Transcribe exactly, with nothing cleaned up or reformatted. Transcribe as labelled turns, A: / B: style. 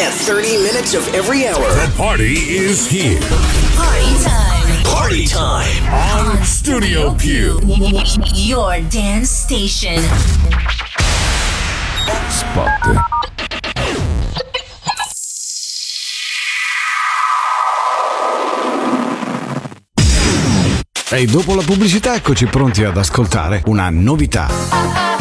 A: at thirty minutes of every hour.
B: The party is here.
C: Party time.
A: Party time
B: on Studio Q.
C: Your dance station.
B: Spot.
D: E dopo la pubblicità eccoci pronti ad ascoltare una novità.